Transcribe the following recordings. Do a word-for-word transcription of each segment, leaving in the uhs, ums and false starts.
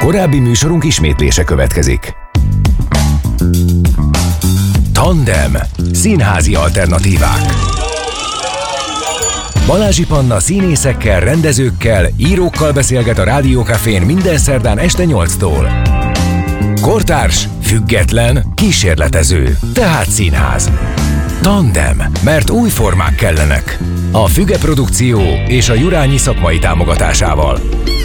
Korábbi műsorunk ismétlése következik. Tandem. Színházi alternatívák. Balázsi Panna színészekkel, rendezőkkel, írókkal beszélget a Rádiókafén minden szerdán este nyolctól. Kortárs, független, kísérletező, tehát színház. Tandem, mert új formák kellenek. A Füge Produkció és a Jurányi szakmai támogatásával.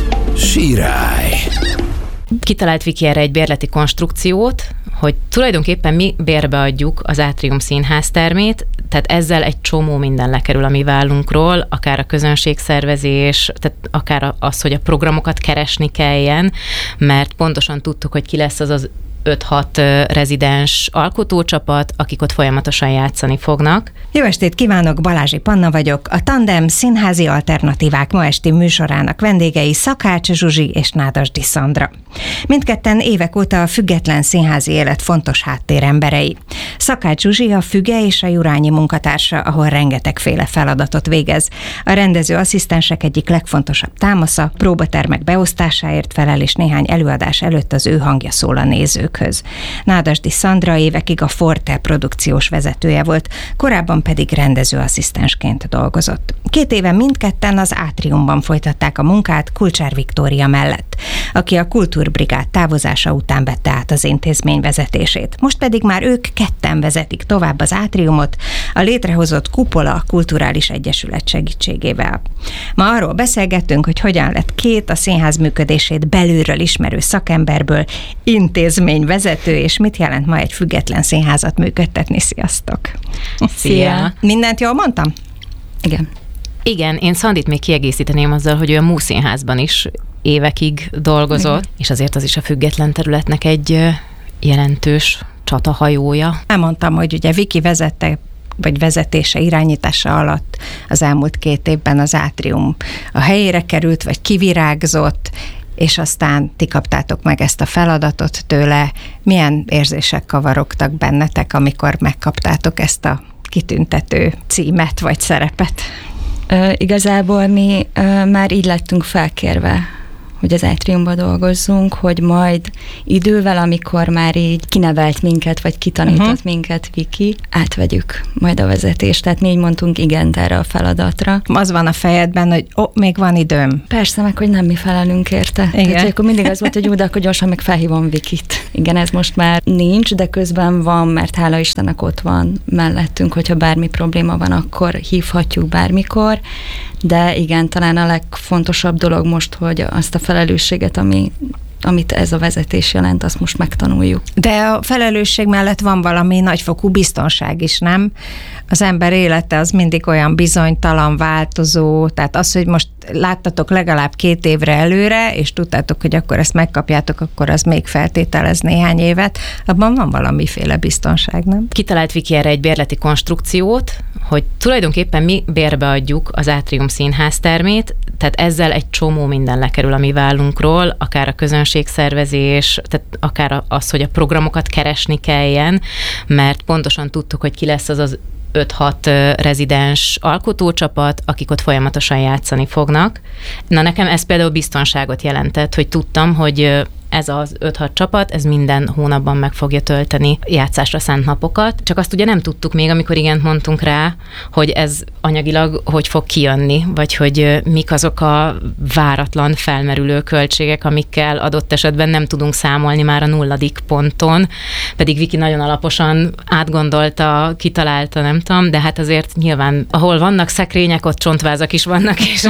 Sirály. Kitalált Viki erre egy bérleti konstrukciót, hogy tulajdonképpen mi bérbeadjuk az Átrium Színház termét, tehát ezzel egy csomó minden lekerül a mi vállunkról, akár a közönségszervezés, tehát akár az, hogy a programokat keresni kelljen, mert pontosan tudtuk, hogy ki lesz az az öt-hat rezidens alkotócsapat, akik ott folyamatosan játszani fognak. Jó estét kívánok, Balázsi Panna vagyok, a Tandem Színházi Alternatívák ma esti műsorának vendégei Szakács Zsuzsi és Nádasdy Szandra. Mindketten évek óta a független színházi élet fontos háttéremberei. Szakács Zsuzsi a Füge és a Jurányi munkatársa, ahol rengetegféle feladatot végez. A rendező asszisztensek egyik legfontosabb támasza, próbatermek beosztásáért felel, és néhány előadás előtt az ő hangja szól a nézőkhöz. Nádasdy Szandra évekig a Forte produkciós vezetője volt, korábban pedig rendezőasszisztensként dolgozott. Két éve mindketten az Átriumban folytatták a munkát Kulcsár Viktória mellett, aki a Kultúrbrigád távozása után vette át az intézmény vezetését. Most pedig már ők ketten vezetik tovább az Átriumot a létrehozott Kupola Kulturális Egyesület segítségével. Ma arról beszélgettünk, hogy hogyan lett két a színház működését belülről ismerő szakemberből intézményvezető, és mit jelent ma egy független színházat működtetni. Sziasztok! Szia! Mindent jól mondtam? Igen. Igen, én Szandit még kiegészíteném azzal, hogy ő a Múszínházban is évekig dolgozott, igen, és azért az is a független területnek egy jelentős csatahajója. Elmondtam, hogy ugye Viki vezette, vagy vezetése, irányítása alatt az elmúlt két évben az Átrium a helyére került, vagy kivirágzott, és aztán ti kaptátok meg ezt a feladatot tőle. Milyen érzések kavarogtak bennetek, amikor megkaptátok ezt a kitüntető címet, vagy szerepet? Uh, igazából mi uh, már így lettünk felkérve, hogy az Átriumban dolgozzunk, hogy majd idővel, amikor már így kinevelt minket, vagy kitanított uh-huh. minket Viki, átvegyük majd a vezetést. Tehát mi így mondtunk igent erre a feladatra. Az van a fejedben, hogy ó, még van időm. Persze, meg hogy nem mi felelünk érte. Igen. Tehát akkor mindig az volt, hogy jó, de akkor gyorsan meg felhívom Vikit. Igen, ez most már nincs, de közben van, mert hála Istennek ott van mellettünk, hogyha bármi probléma van, akkor hívhatjuk bármikor. De igen, talán a legfontosabb dolog most, hogy azt a felelősséget, ami, amit ez a vezetés jelent, azt most megtanuljuk. De a felelősség mellett van valami nagyfokú biztonság is, nem? Az ember élete az mindig olyan bizonytalan, változó, tehát az, hogy most láttatok legalább két évre előre, és tudtátok, hogy akkor ezt megkapjátok, akkor az még feltételez néhány évet, abban van valamiféle biztonság, nem? Kitalált Viki erre egy bérleti konstrukciót, hogy tulajdonképpen mi bérbeadjuk az Átrium Színház termét, tehát ezzel egy csomó minden lekerül a mi vállunkról, akár a közönségszervezés, tehát akár az, hogy a programokat keresni kelljen, mert pontosan tudtuk, hogy ki lesz az az öt-hat rezidens alkotócsapat, akik ott folyamatosan játszani fognak. Na nekem ez például biztonságot jelentett, hogy tudtam, hogy ez az öt-hat csapat, ez minden hónapban meg fogja tölteni játszásra szánt napokat. Csak azt ugye nem tudtuk még, amikor igent mondtunk rá, hogy ez anyagilag hogy fog kijönni, vagy hogy mik azok a váratlan felmerülő költségek, amikkel adott esetben nem tudunk számolni már a nulladik ponton. Pedig Viki nagyon alaposan átgondolta, kitalálta, nem tudom, de hát azért nyilván, ahol vannak szekrények, ott csontvázak is vannak, és,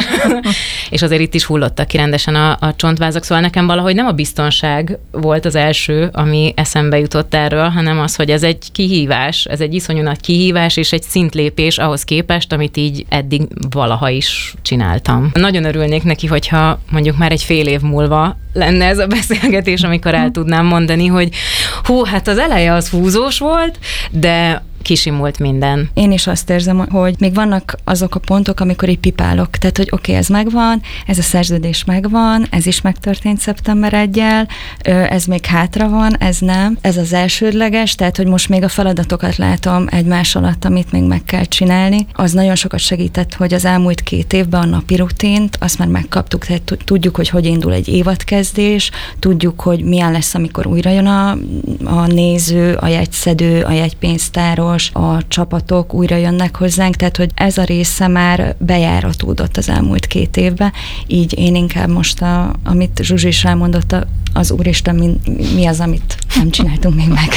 és azért itt is hullottak ki rendesen a, a csontvázak, szóval nekem valahogy nem a biztonság volt az első, ami eszembe jutott erről, hanem az, hogy ez egy kihívás, ez egy iszonyú nagy kihívás, és egy szintlépés ahhoz képest, amit így eddig valaha is csináltam. Nagyon örülnék neki, hogyha mondjuk már egy fél év múlva lenne ez a beszélgetés, amikor el tudnám mondani, hogy hú, hát az eleje az húzós volt, de kisimult minden. Én is azt érzem, hogy még vannak azok a pontok, amikor így pipálok. Tehát, hogy oké, okay, ez megvan, ez a szerződés megvan, ez is megtörtént szeptember elseddel, ez még hátra van, ez nem. Ez az elsődleges, tehát, hogy most még a feladatokat látom egymás alatt, amit még meg kell csinálni. Az nagyon sokat segített, hogy az elmúlt két évben a napi rutint, azt már megkaptuk, tehát tudjuk, hogy hogy indul egy évadkezdés, tudjuk, hogy milyen lesz, amikor újra jön a, a néző, a jegyszedő, a jegypénztáros, a csapatok újra jönnek hozzánk, tehát, hogy ez a része már bejáratódott az elmúlt két évben, így én inkább most, a, amit Zsuzsi is elmondott, az úristen, mi, mi az, amit nem csináltunk még meg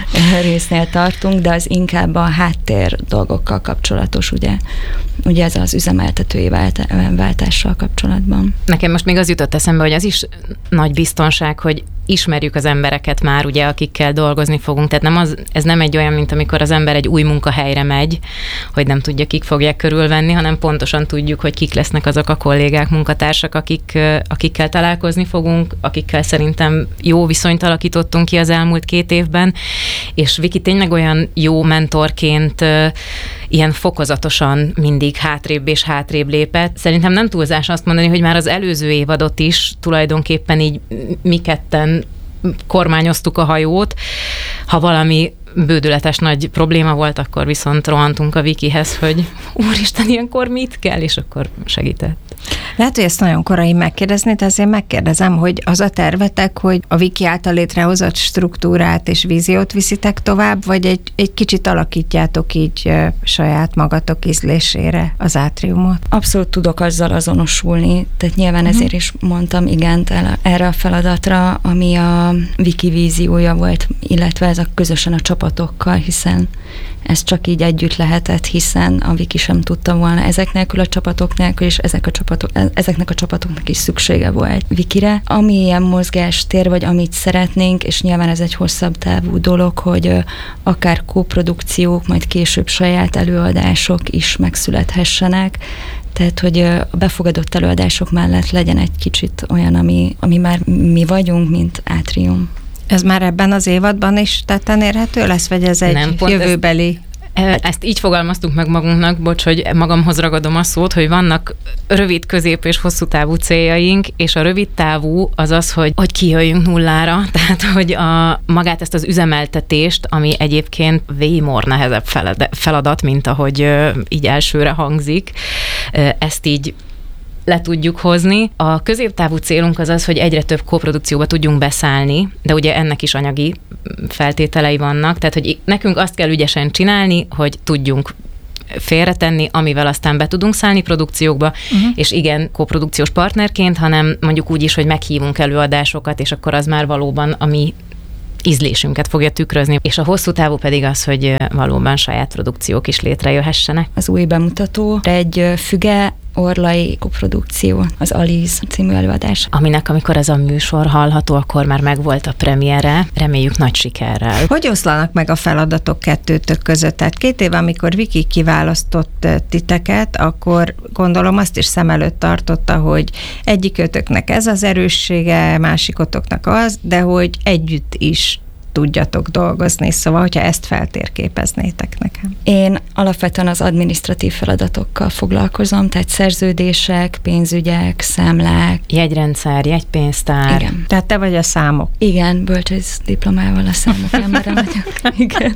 résznél tartunk, de az inkább a háttér dolgokkal kapcsolatos, ugye, ugye ez az üzemeltetői váltással kapcsolatban. Nekem most még az jutott eszembe, hogy az is nagy biztonság, hogy ismerjük az embereket már, ugye, akikkel dolgozni fogunk. Tehát nem az, ez nem egy olyan, mint amikor az ember egy új munkahelyre megy, hogy nem tudja, kik fogják körülvenni, hanem pontosan tudjuk, hogy kik lesznek azok a kollégák, munkatársak, akik, akikkel találkozni fogunk, akikkel szerintem jó viszonyt alakítottunk ki az elmúlt két évben, és Viki tényleg olyan jó mentorként ilyen fokozatosan mindig hátrébb és hátrébb lépett. Szerintem nem túlzás azt mondani, hogy már az előző évadot is tulajdonképpen így mi ketten kormányoztuk a hajót. Ha valami bődületes nagy probléma volt, akkor viszont rohantunk a Vikihez, hogy úristen, ilyenkor mit kell, és akkor segített. Lehet, hogy ezt nagyon korai megkérdezni, de azért megkérdezem, hogy az a tervetek, hogy a Viki által létrehozott struktúrát és víziót viszitek tovább, vagy egy, egy kicsit alakítjátok így uh, saját magatok ízlésére az átriumot? Abszolút tudok azzal azonosulni, tehát nyilván uh-huh. ezért is mondtam igent erre a feladatra, ami a Viki víziója volt, illetve ez a közösen a csapatokkal, hiszen ez csak így együtt lehetett, hiszen a Viki sem tudta volna ezek nélkül a csapatok nélkül, és ezek a csapatok, ezeknek a csapatoknak is szüksége volt Vikire. Ami ilyen mozgástér, vagy amit szeretnénk, és nyilván ez egy hosszabb távú dolog, hogy akár kóprodukciók, majd később saját előadások is megszülethessenek, tehát, hogy a befogadott előadások mellett legyen egy kicsit olyan, ami, ami már mi vagyunk, mint átrium. Ez már ebben az évadban is tetten érhető lesz, vagy ez egy nem, jövőbeli? Ezt, ezt így fogalmaztuk meg magunknak, bocs, hogy magamhoz ragadom a szót, hogy vannak rövid, közép és hosszú távú céljaink, és a rövid távú az az, hogy, hogy kijöjjünk nullára, tehát, hogy a, magát ezt az üzemeltetést, ami egyébként way more nehezebb feladat, mint ahogy így elsőre hangzik, ezt így le tudjuk hozni. A középtávú célunk az az, hogy egyre több koprodukcióba tudjunk beszállni, de ugye ennek is anyagi feltételei vannak, tehát hogy nekünk azt kell ügyesen csinálni, hogy tudjunk félretenni, amivel aztán be tudunk szállni produkciókba, uh-huh. és igen, koprodukciós partnerként, hanem mondjuk úgy is, hogy meghívunk előadásokat, és akkor az már valóban a mi ízlésünket fogja tükrözni, és a hosszú távú pedig az, hogy valóban saját produkciók is létrejöhessenek. Az új bemutató egy füge orlai koprodukció, az Aliz című előadás. Aminek, amikor ez a műsor hallható, akkor már megvolt a premiere, reméljük nagy sikerrel. Hogy oszlanak meg a feladatok kettőtök között? Tehát két év, amikor Viki kiválasztott titeket, akkor gondolom azt is szem előtt tartotta, hogy egyikötöknek ez az erőssége, másikotoknak az, de hogy együtt is tudjatok dolgozni, szóval, hogyha ezt feltérképeznétek nekem. Én alapvetően az adminisztratív feladatokkal foglalkozom, tehát szerződések, pénzügyek, számlák. Jegyrendszer, jegypénztár. Igen. Tehát te vagy a számok. Igen, bölcsész diplomával a számok embere vagyok. Igen.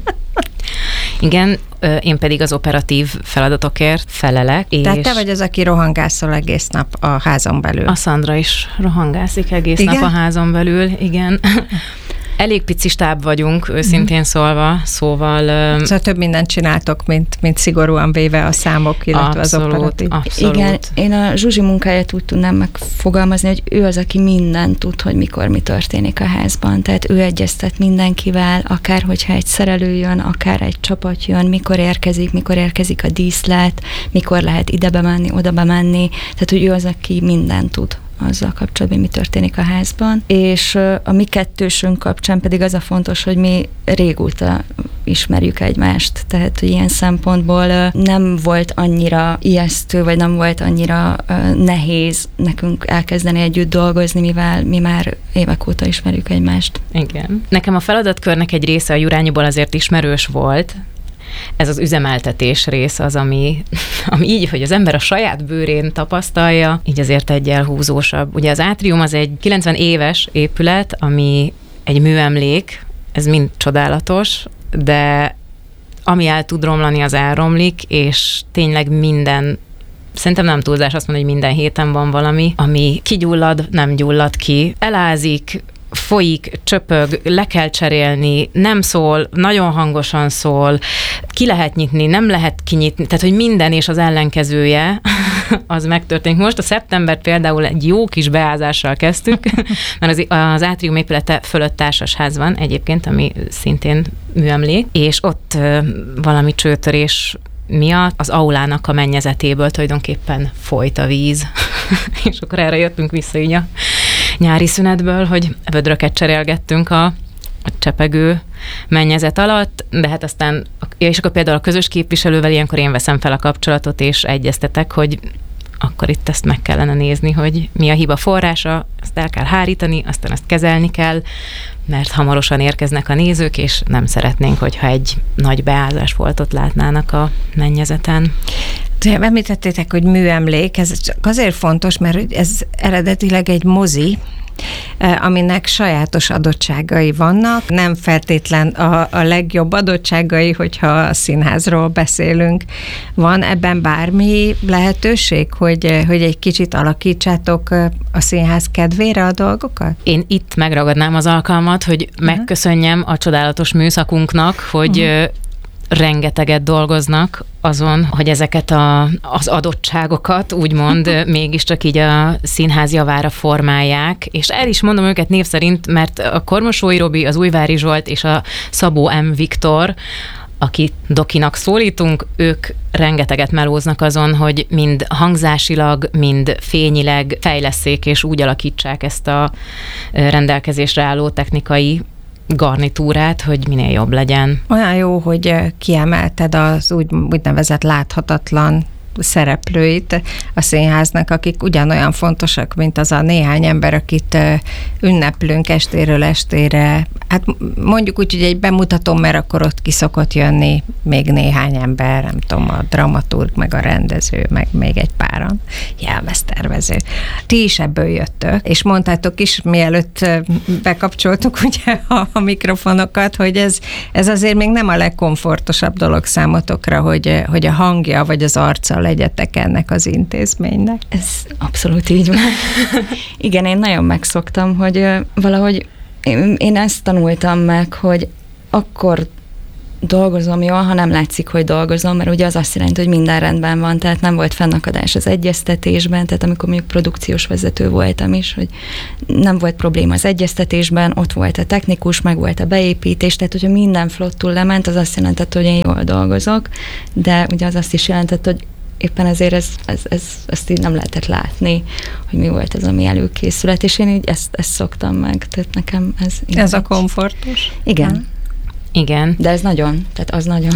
Igen, én pedig az operatív feladatokért felelek. Tehát te vagy az, aki rohangászol egész nap a házon belül. A Szandra is rohangászik egész igen? nap a házon belül, igen. Elég pici stáb vagyunk, őszintén mm. szólva, szóval... Szóval több mindent csináltok, mint, mint szigorúan véve a számok, illetve abszolút, az operatív. Abszolút. Igen, én a Zsuzsi munkáját úgy tudnám megfogalmazni, hogy ő az, aki mindent tud, hogy mikor mi történik a házban. Tehát ő egyeztet mindenkivel, akár hogyha egy szerelő jön, akár egy csapat jön, mikor érkezik, mikor érkezik a díszlet, mikor lehet ide bemenni, oda bemenni. Tehát, hogy ő az, aki mindent tud azzal kapcsolatban, mi történik a házban, és a mi kettősünk kapcsán pedig az a fontos, hogy mi régóta ismerjük egymást, tehát hogy ilyen szempontból nem volt annyira ijesztő, vagy nem volt annyira nehéz nekünk elkezdeni együtt dolgozni, mivel mi már évek óta ismerjük egymást. Igen. Nekem a feladatkörnek egy része a Jurányiból azért ismerős volt, ez az üzemeltetés rész az, ami, ami így, hogy az ember a saját bőrén tapasztalja, így azért egyel húzósabb. Ugye az átrium az egy kilencven éves épület, ami egy műemlék, ez mind csodálatos, de ami el tud romlani, az elromlik, és tényleg minden, szerintem nem túlzás azt mondani, hogy minden héten van valami, ami kigyullad, nem gyullad ki, elázik, folyik, csöpög, le kell cserélni, nem szól, nagyon hangosan szól, ki lehet nyitni, nem lehet kinyitni, tehát hogy minden és az ellenkezője az megtörténik. Most a szeptembert például egy jó kis beázással kezdtük, mert az, az átrium épülete fölött társasház van egyébként, ami szintén műemlék, és ott valami csőtörés miatt az aulának a mennyezetéből tulajdonképpen folyt a víz. És akkor erre jöttünk vissza így a nyári szünetből, hogy vödröket cserélgettünk a, a csepegő mennyezet alatt, de hát aztán, és akkor például a közös képviselővel ilyenkor én veszem fel a kapcsolatot, és egyeztetek, hogy akkor itt ezt meg kellene nézni, hogy mi a hiba forrása, azt el kell hárítani, aztán ezt kezelni kell, mert hamarosan érkeznek a nézők, és nem szeretnénk, hogyha egy nagy beázás voltot látnának a mennyezeten. Említettétek, hogy műemlék, ez csak azért fontos, mert ez eredetileg egy mozi, aminek sajátos adottságai vannak. Nem feltétlen a, a legjobb adottságai, hogyha a színházról beszélünk. Van ebben bármi lehetőség, hogy, hogy egy kicsit alakítsátok a színház kedvére a dolgokat? Én itt megragadnám az alkalmat, hogy uh-huh. megköszönjem a csodálatos műszakunknak, hogy uh-huh. rengeteget dolgoznak azon, hogy ezeket a, az adottságokat úgymond mégiscsak így a színház javára formálják, és el is mondom őket név szerint, mert a Kormosói Robi, az Újvári Zsolt és a Szabó M. Viktor, akit Dokinak szólítunk, ők rengeteget melóznak azon, hogy mind hangzásilag, mind fényileg fejlesszék és úgy alakítsák ezt a rendelkezésre álló technikai garnitúrát, hogy minél jobb legyen. Olyan jó, hogy kiemelted az úgy, úgynevezett láthatatlan szereplőit a színháznak, akik ugyanolyan fontosak, mint az a néhány ember, akit ünneplünk estéről estére. Hát mondjuk úgy, hogy egy bemutató, mert akkor ott ki szokott jönni még néhány ember, nem tudom, a dramaturg, meg a rendező, meg még egy páran jelmeztervező. Ti is ebből jöttök, és mondtátok is, mielőtt bekapcsoltuk ugye a, a mikrofonokat, hogy ez, ez azért még nem a legkomfortosabb dolog számotokra, hogy, hogy a hangja vagy az arca legyetek ennek az intézménynek. Ez abszolút így van. Igen, én nagyon megszoktam, hogy valahogy én, én ezt tanultam meg, hogy akkor dolgozom jól, ha nem látszik, hogy dolgozom, mert ugye az azt jelenti, hogy minden rendben van, tehát nem volt fennakadás az egyeztetésben, tehát amikor mondjuk produkciós vezető voltam is, hogy nem volt probléma az egyeztetésben, ott volt a technikus, meg volt a beépítés, tehát hogyha minden flottul lement, az azt jelentett, hogy én jól dolgozok, de ugye az azt is jelentett, hogy éppen ezért ez, ez, ez, ezt így nem lehetett látni, hogy mi volt ez a mi előkészület, és én így ezt, ezt szoktam meg, tehát nekem ez... Ez a komfortos? Igen. Igen. De ez nagyon, tehát az nagyon.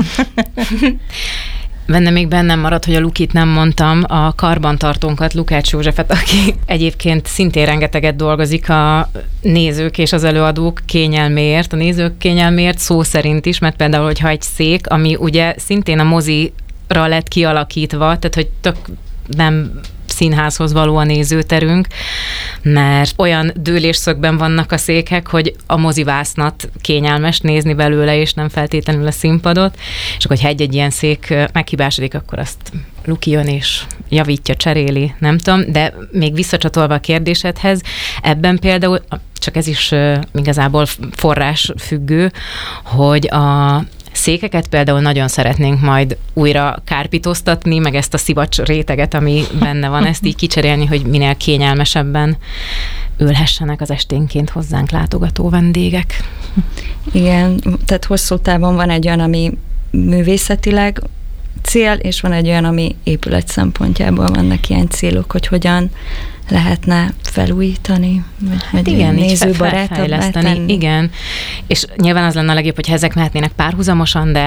Benne még bennem maradt, hogy a Lukit nem mondtam, a karbantartónkat, Lukács Józsefet, aki egyébként szintén rengeteget dolgozik a nézők és az előadók kényelméért, a nézők kényelméért szó szerint is, mert például, hogyha egy szék, ami ugye szintén a mozira lett kialakítva, tehát hogy tök nem színházhoz való a nézőterünk, mert olyan dőlésszögben vannak a székek, hogy a mozivásznat kényelmes nézni belőle, és nem feltétlenül a színpadot, és akkor, hogyha egy-egy ilyen szék meghibásodik, akkor azt Luki jön és javítja, cseréli, nem tudom, de még visszacsatolva a kérdésedhez, ebben például, csak ez is igazából forrás függő, hogy a székeket például nagyon szeretnénk majd újra kárpitoztatni, meg ezt a szivacs réteget, ami benne van, ezt így kicserélni, hogy minél kényelmesebben ülhessenek az esténként hozzánk látogató vendégek. Igen, tehát hosszú távon van egy olyan, ami művészetileg cél, és van egy olyan, ami épület szempontjából vannak ilyen célok, hogy hogyan lehetne felújítani, vagy, hát vagy igen, nézőbarátabbá tenni. Igen, és nyilván az lenne a legjobb, hogyha ezek mehetnének párhuzamosan, de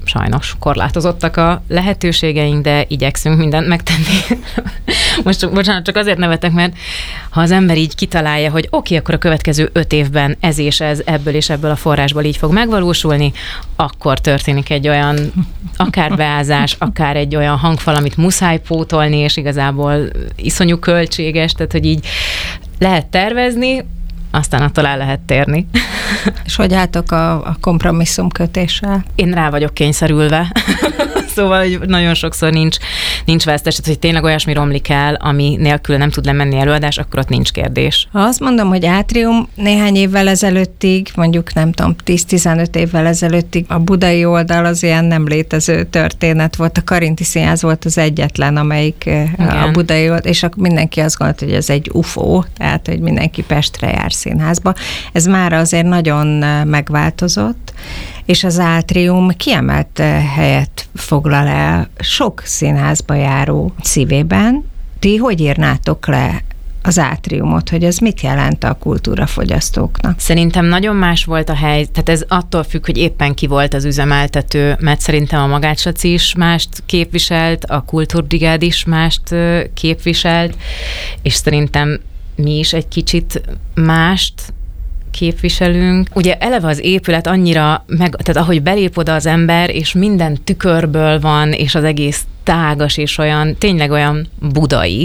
sajnos korlátozottak a lehetőségeink, de igyekszünk mindent megtenni. Most bocsánat, csak azért nevetek, mert ha az ember így kitalálja, hogy oké, okay, akkor a következő öt évben ez és ez ebből és ebből a forrásból így fog megvalósulni, akkor történik egy olyan akár beázás, akár egy olyan hangfal, amit muszáj pótolni, és igazából iszonyú költséges, tehát hogy így lehet tervezni, aztán attól el lehet térni. És hogy álltok a, a kompromisszumkötéssel? Én rá vagyok kényszerülve. Szóval, hogy nagyon sokszor nincs, nincs vesztes, hogy tényleg olyasmi romlik el, ami nélkül nem tud lemenni előadás, akkor ott nincs kérdés. Ha azt mondom, hogy átrium néhány évvel ezelőttig, mondjuk nem tudom, tíz-tizenöt évvel ezelőttig a budai oldal az ilyen nem létező történet volt. A Karinti Színház volt az egyetlen, amelyik igen. A budai oldal, és akkor mindenki azt gondolta, hogy ez egy ufó, tehát, hogy mindenki Pestre jár színházba. Ez már azért nagyon megváltozott, és az átrium kiemelt helyet foglal el sok színházba járó szívében. Ti hogy írnátok le az átriumot, hogy ez mit jelent a kultúrafogyasztóknak? Szerintem nagyon más volt a hely, tehát ez attól függ, hogy éppen ki volt az üzemeltető, mert szerintem a Magács Laci is mást képviselt, a Kultúrbrigád is mást képviselt, és szerintem mi is egy kicsit mást képviselünk. Ugye eleve az épület annyira, meg, tehát ahogy belép oda az ember, és minden tükörből van, és az egész tágas, és olyan, tényleg olyan budai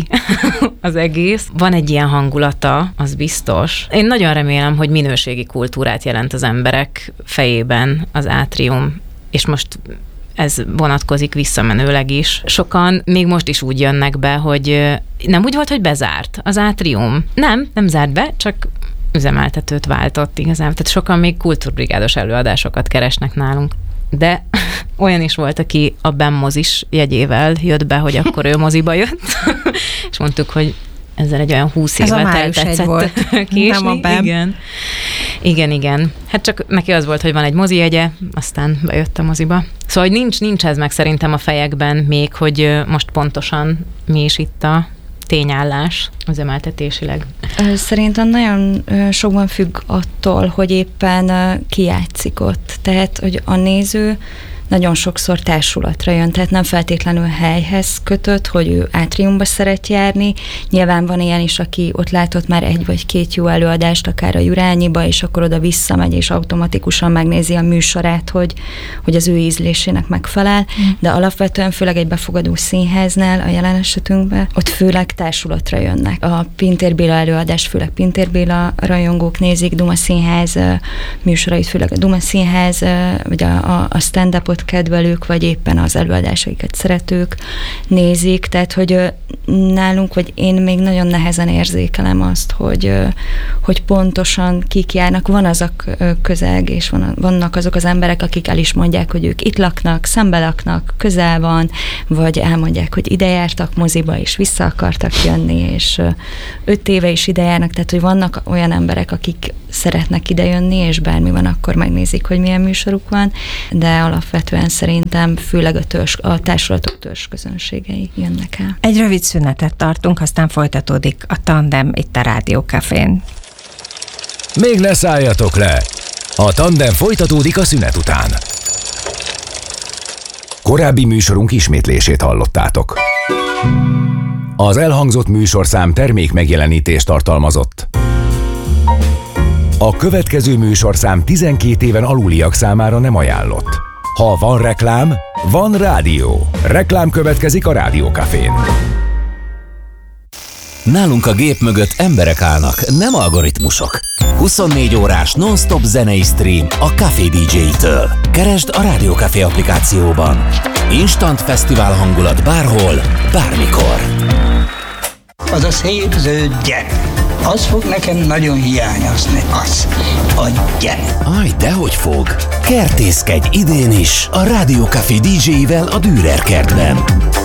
az egész. Van egy ilyen hangulata, az biztos. Én nagyon remélem, hogy minőségi kultúrát jelent az emberek fejében az átrium, és most ez vonatkozik visszamenőleg is. Sokan még most is úgy jönnek be, hogy nem úgy volt, hogy bezárt az átrium. Nem, nem zárt be, csak üzemeltetőt váltott igazából. Tehát sokan még kultúrbrigádos előadásokat keresnek nálunk. De olyan is volt, aki a Ben mozis jegyével jött be, hogy akkor ő moziba jött, és mondtuk, hogy ezzel egy olyan húsz évet eltetszett késni. Nem a Ben. Igen. igen, igen. Hát csak neki az volt, hogy van egy mozi jegye, aztán bejött a moziba. Szóval hogy nincs, nincs ez meg szerintem a fejekben még, hogy most pontosan mi is itt a tényállás üzemeltetésileg. Szerintem nagyon sokban függ attól, hogy éppen ki játszik ott. Tehát, hogy a néző nagyon sokszor társulatra jön, tehát nem feltétlenül helyhez kötött, hogy ő átriumba szeret járni. Nyilván van ilyen is, aki ott látott már egy vagy két jó előadást, akár a Jurányiba, és akkor oda visszamegy, és automatikusan megnézi a műsorát, hogy, hogy az ő ízlésének megfelel, mm. de alapvetően főleg egy befogadó színháznál, a jelen esetünkben, ott főleg társulatra jönnek. A Pintér Béla előadást főleg Pintér Béla rajongók nézik, Duma Színház műsorait főleg a Duma Színház, vagy a, a stand-upot kedvelők, vagy éppen az előadásaikat szeretők nézik, tehát, hogy nálunk, vagy én még nagyon nehezen érzékelem azt, hogy, hogy pontosan kik járnak. Van az a közeg, és van, vannak azok az emberek, akik el is mondják, hogy ők itt laknak, szembe laknak, közel van, vagy elmondják, hogy ide jártak moziba, és vissza akartak jönni, és öt éve is ide járnak, tehát, hogy vannak olyan emberek, akik szeretnek idejönni, és bármi van, akkor megnézik, hogy milyen műsoruk van, de alapvetően szerintem főleg a, törzs, a társulatok törzs közönségei jönnek el. Egy rövid szünetet tartunk, aztán folytatódik a Tandem itt a Rádió Cafén. Még ne szálljatok le! A Tandem folytatódik a szünet után. Korábbi műsorunk ismétlését hallottátok. Az elhangzott műsorszám termék megjelenítést tartalmazott. A következő műsorszám tizenkét éven aluliak számára nem ajánlott. Ha van reklám, van rádió. Reklám következik a Rádió Cafén. Nálunk a gép mögött emberek állnak, nem algoritmusok. huszonnégy órás non-stop zenei stream a Café dé dzsé-től. Keresd a Rádió Café applikációban. Instant fesztivál hangulat bárhol, bármikor. Az a szép zöld gyere. Az fog nekem nagyon hiányozni, az a gyere. Aj, dehogy fog. Kertészkedj idén is a Rádió Café dé dzsé-vel a Dürer kertben,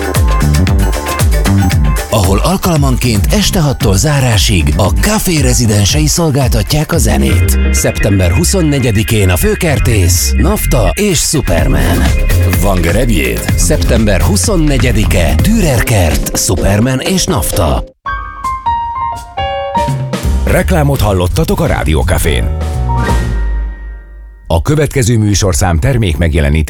ahol alkalmanként este hattól zárásig a Café rezidensei szolgáltatják a zenét. szeptember huszonnegyedikén a Főkertész, Nafta és Superman. Van gerebjéd? szeptember huszonnegyedike, Dürer kert, Superman és Nafta. Reklámot hallottatok a Rádió Cafén. A következő műsorszám termék megjelenítés